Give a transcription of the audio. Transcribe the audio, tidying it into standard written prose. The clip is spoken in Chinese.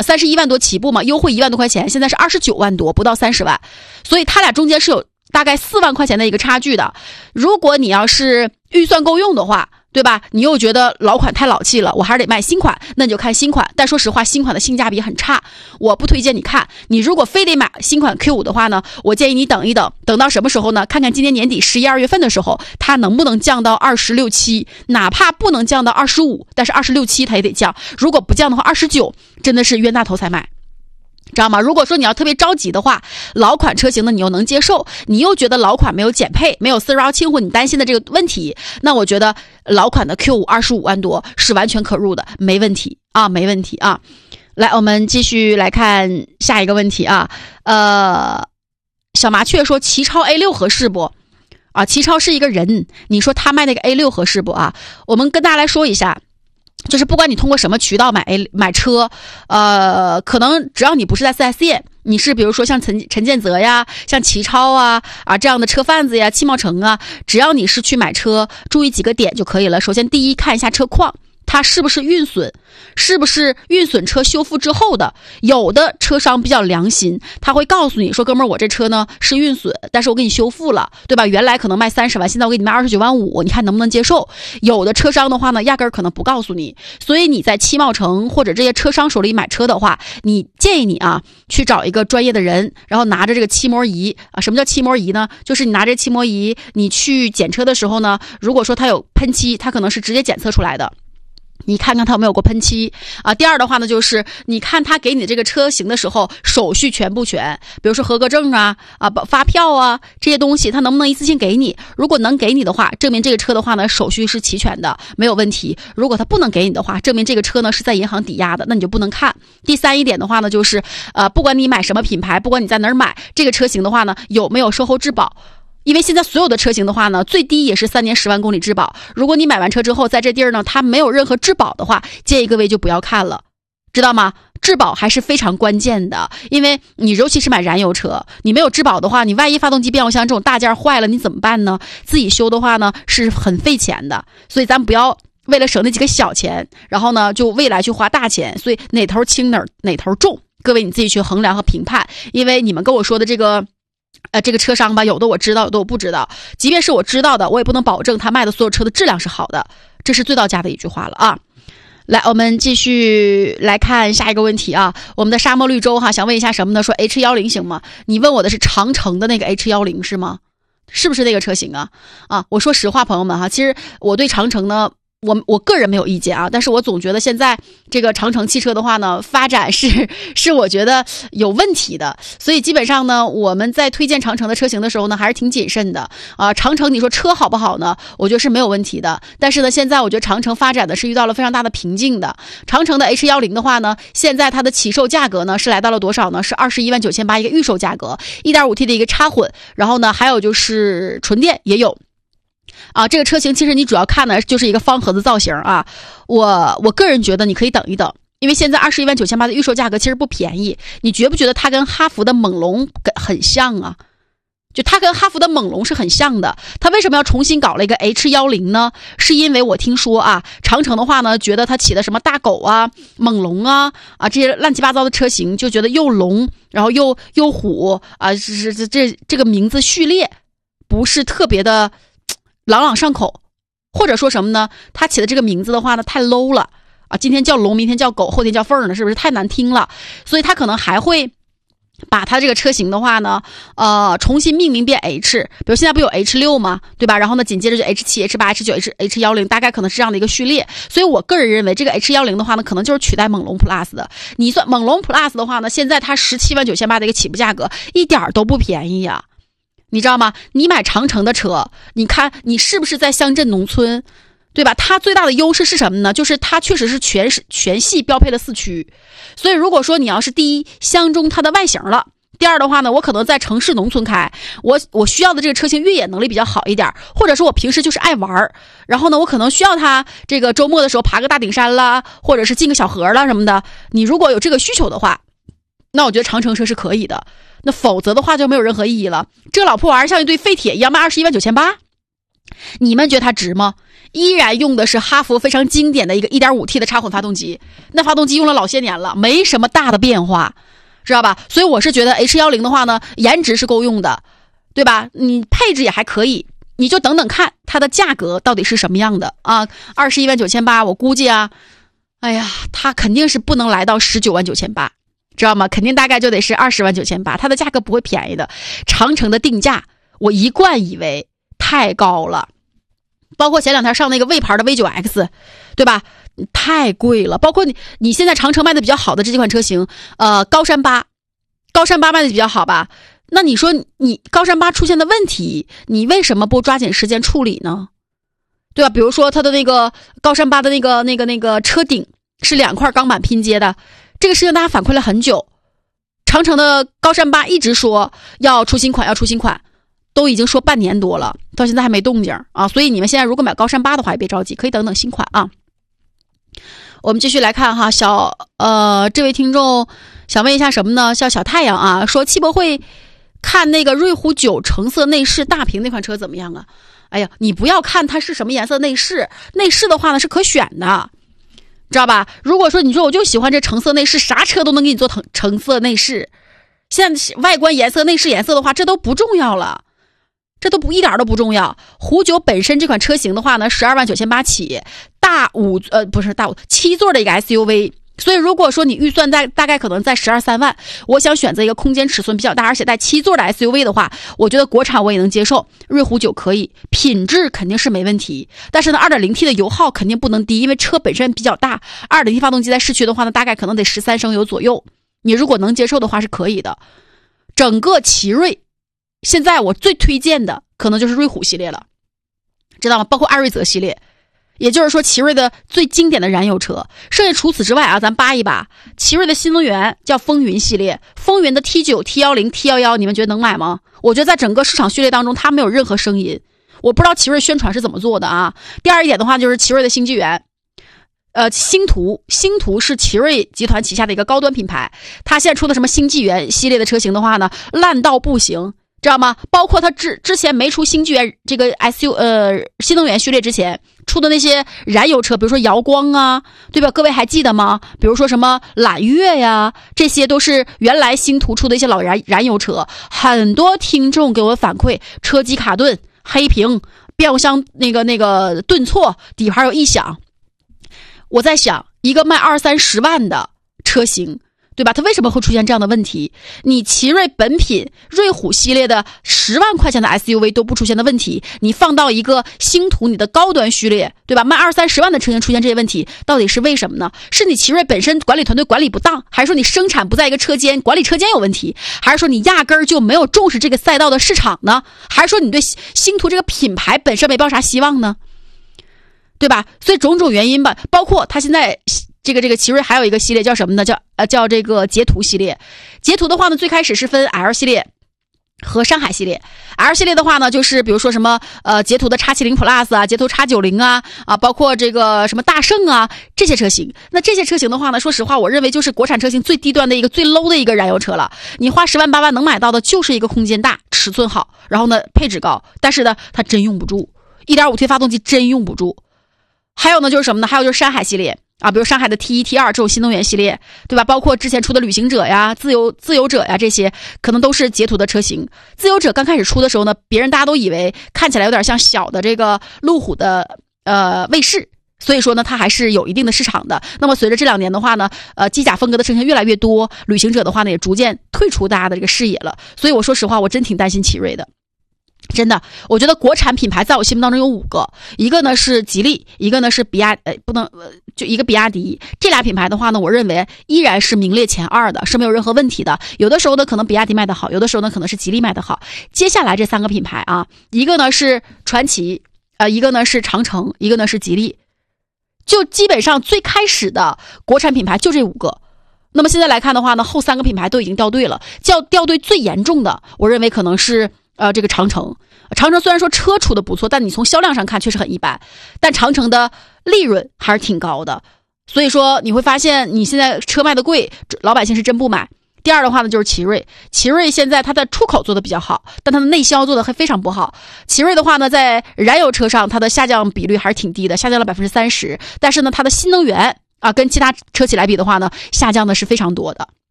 31万多起步嘛，优惠1万多块钱，现在是29万多，不到30万，所以他俩中间是有大概4万块钱的一个差距的。如果你要是预算够用的话，对吧？你又觉得老款太老气了，我还是得买新款，那你就看新款。但说实话，新款的性价比很差，我不推荐你看。你如果非得买新款 Q5 的话呢，我建议你等一等，等到什么时候呢？看看今年年底11、2月份的时候，它能不能降到26、7，哪怕不能降到25，但是26、7它也得降。如果不降的话，29真的是冤大头才买。知道吗？如果说你要特别着急的话，老款车型呢你又能接受，你又觉得老款没有减配，没有4raw清混你担心的这个问题，那我觉得老款的 Q5 25万多是完全可入的，没问题啊，没问题啊。来，我们继续来看下一个问题啊。小麻雀说奇超 A6 合适不？啊，奇超是一个人，你说他卖那个 A6 合适不啊？我们跟大家来说一下。就是不管你通过什么渠道买车，可能只要你不是在 4S 店，你是比如说像陈建泽呀，像奇超啊这样的车贩子呀，汽贸城啊，只要你是去买车，注意几个点就可以了。首先第一，看一下车况，它是不是运损，是不是运损车修复之后的。有的车商比较良心，他会告诉你说，哥们儿，我这车呢是运损，但是我给你修复了，对吧？原来可能卖30万，现在我给你卖29万5，你看能不能接受？有的车商的话呢，压根儿可能不告诉你。所以你在汽贸城或者这些车商手里买车的话，你建议你啊去找一个专业的人，然后拿着这个漆膜仪啊。什么叫漆膜仪呢？就是你拿着漆膜仪，你去检车的时候呢，如果说它有喷漆，它可能是直接检测出来的。你看看他有没有过喷漆啊？第二的话呢，就是你看他给你这个车型的时候手续全不全，比如说合格证啊、发票啊这些东西，他能不能一次性给你？如果能给你的话，证明这个车的话呢手续是齐全的，没有问题。如果他不能给你的话，证明这个车呢是在银行抵押的，那你就不能看。第三一点的话呢，就是不管你买什么品牌，不管你在哪儿买这个车型的话呢，有没有售后质保？因为现在所有的车型的话呢，最低也是3年10万公里质保。如果你买完车之后，在这地儿呢，它没有任何质保的话，建议各位就不要看了，知道吗？质保还是非常关键的，因为你尤其是买燃油车，你没有质保的话，你万一发动机、变速箱这种大件坏了，你怎么办呢？自己修的话呢，是很费钱的。所以咱不要为了省那几个小钱，然后呢，就未来去花大钱。所以哪头轻哪头重，各位你自己去衡量和评判。因为你们跟我说的这个车商吧，有的我知道，有的我不知道。即便是我知道的，我也不能保证他卖的所有车的质量是好的，这是最到家的一句话了啊。来，我们继续来看下一个问题啊。我们的沙漠绿洲哈，想问一下什么呢？说 H10 行吗？你问我的是长城的那个 H10 是吗？是不是那个车型啊？我说实话，朋友们哈，其实我对长城呢，我个人没有意见啊，但是我总觉得现在这个长城汽车的话呢，发展是我觉得有问题的，所以基本上呢，我们在推荐长城的车型的时候呢，还是挺谨慎的啊。长城你说车好不好呢？我觉得是没有问题的，但是呢，现在我觉得长城发展的是遇到了非常大的瓶颈的。长城的 H10 的话呢，现在它的起售价格呢是来到了多少呢？是21万9800一个预售价格， 1.5T 的一个插混，然后呢还有就是纯电也有。这个车型其实你主要看的就是一个方盒子造型啊，我个人觉得你可以等一等，因为现在21万9800的预售价格其实不便宜。你觉不觉得它跟哈弗的猛龙很像啊？就它跟哈弗的猛龙是很像的，它为什么要重新搞了一个 H10 呢？是因为我听说啊，长城的话呢，觉得它起的什么大狗啊、猛龙啊这些乱七八糟的车型，就觉得又龙然后又虎啊，这个名字序列不是特别的朗朗上口，或者说什么呢？他起的这个名字的话呢，太 low 了啊！今天叫龙，明天叫狗，后天叫凤呢，是不是太难听了？所以他可能还会把他这个车型的话呢，重新命名变 H， 比如现在不有 H6 吗？对吧？然后呢，紧接着就 H7、H8、H9、H10， 大概可能是这样的一个序列。所以我个人认为，这个 H10 的话呢，可能就是取代猛龙 Plus 的。你算猛龙 Plus 的话呢，现在它17万9800的一个起步价格，一点都不便宜呀。你知道吗？你买长城的车，你看你是不是在乡镇农村，对吧？它最大的优势是什么呢？就是它确实是全系标配了4驱。所以如果说你要是第一相中它的外形了，第二的话呢，我可能在城市农村开，我需要的这个车型越野能力比较好一点，或者说我平时就是爱玩，然后呢我可能需要它这个周末的时候爬个大顶山啦，或者是进个小河啦什么的。你如果有这个需求的话，那我觉得长城车是可以的。那否则的话就没有任何意义了。这个老破玩意儿像一堆废铁一样卖21万9800，你们觉得它值吗？ 依然用的是哈弗非常经典的一个 1.5T 的插混发动机，那发动机用了老些年了，没什么大的变化，知道吧？所以我是觉得 H10的话呢，颜值是够用的，对吧？你配置也还可以，你就等等看它的价格到底是什么样的啊？219800，我估计啊，哎呀，它肯定是不能来到199800，知道吗？肯定大概就得是209800，它的价格不会便宜的。长城的定价，我一贯以为太高了，包括前两天上那个魏牌的 V9X， 对吧？太贵了。包括你现在长城卖的比较好的这几款车型，高山8卖的比较好吧？那你说你高山8出现的问题，你为什么不抓紧时间处理呢？对吧？比如说它的那个高山8的那个车顶是2块钢板拼接的，这个事情大家反馈了很久。长城的高山8一直说要出新款，都已经说半年多了，到现在还没动静啊！所以你们现在如果买高山8的话，也别着急，可以等等新款啊。我们继续来看哈，这位听众想问一下什么呢？叫小太阳啊，说汽博会看那个瑞虎9橙色内饰大屏那款车怎么样啊？哎呀，你不要看它是什么颜色内饰的话呢是可选的，知道吧？如果说你说我就喜欢这橙色内饰，啥车都能给你做橙色内饰，现在外观颜色内饰颜色的话，这都不重要了，一点都不重要。虎9本身这款车型的话呢，129800起，7座的一个 SUV。所以如果说你预算大概可能在12、13万，我想选择一个空间尺寸比较大而且带7座的 SUV 的话，我觉得国产我也能接受，瑞虎9可以，品质肯定是没问题。但是呢 2.0T 的油耗肯定不能低，因为车本身比较大， 2.0T 发动机在市区的话呢，大概可能得13升油左右，你如果能接受的话是可以的。整个奇瑞现在我最推荐的可能就是瑞虎系列了，知道吗？包括艾瑞泽系列，也就是说奇瑞的最经典的燃油车。剩下除此之外啊，咱扒一扒奇瑞的新能源叫风云系列，风云的 T9、T10、T11， 你们觉得能买吗？我觉得在整个市场序列当中它没有任何声音，我不知道奇瑞宣传是怎么做的啊。第二一点的话就是奇瑞的新纪元，星途是奇瑞集团旗下的一个高端品牌，它现在出的什么新纪元系列的车型的话呢，烂到不行，知道吗？包括它之前没出新纪元这个新能源序列之前出的那些燃油车，比如说瑶光啊，对吧？各位还记得吗？比如说什么揽月呀，这些都是原来星途出的一些老燃油车。很多听众给我反馈车机卡顿、黑屏、变速箱那个顿挫、底盘有异响。我在想，一个卖20-30万的车型，对吧？它为什么会出现这样的问题？你奇瑞本品瑞虎系列的10万块钱的 SUV 都不出现的问题，你放到一个星途你的高端序列，对吧？卖20-30万的车型出现这些问题，到底是为什么呢？是你奇瑞本身管理团队管理不当，还是说你生产不在一个车间，管理车间有问题，还是说你压根儿就没有重视这个赛道的市场呢？还是说你对星途这个品牌本身没抱啥希望呢？对吧？所以种种原因吧，包括它现在这个奇瑞还有一个系列叫什么呢？叫这个捷途系列。捷途的话呢，最开始是分 L 系列和山海系列。L 系列的话呢，就是比如说什么捷途的 X70 Plus 啊，捷途 X90 啊，包括这个什么大圣啊这些车型。那这些车型的话呢，说实话，我认为就是国产车型最低端的一个最 low 的一个燃油车了。你花10万8万能买到的就是一个空间大、尺寸好，然后呢配置高，但是呢它真用不住，1.5T 发动机真用不住。还有呢就是什么呢？还有就是山海系列啊，比如山海的 T1、T2 这种新能源系列，对吧？包括之前出的旅行者呀、自由者呀，这些可能都是捷途的车型。自由者刚开始出的时候呢，大家都以为看起来有点像小的这个路虎的卫士，所以说呢它还是有一定的市场的。那么随着这2年的话呢，机甲风格的车型越来越多，旅行者的话呢也逐渐退出大家的这个视野了。所以我说实话，我真挺担心奇瑞的。真的，我觉得国产品牌在我心目当中有5个，一个呢是吉利，一个呢是就一个比亚迪。这俩品牌的话呢，我认为依然是名列前2的，是没有任何问题的。有的时候呢可能比亚迪卖得好，有的时候呢可能是吉利卖得好。接下来这3个品牌啊，一个呢是传祺，一个呢是长城，一个呢是吉利。就基本上最开始的国产品牌就这5个。那么现在来看的话呢，后3个品牌都已经掉队了。掉队最严重的，我认为可能是这个长城虽然说车出的不错，但你从销量上看确实很一般，但长城的利润还是挺高的。所以说你会发现你现在车卖的贵，老百姓是真不买。 第二的话呢，就是奇瑞。奇瑞现在它的出口做的比较好，但它的内销做的还非常不好。奇瑞的话呢，在燃油车上它的下降比率还是挺低的，下降了30%，但是呢，它的新能源啊，跟其他车企来比的话呢，下降的是非常多的。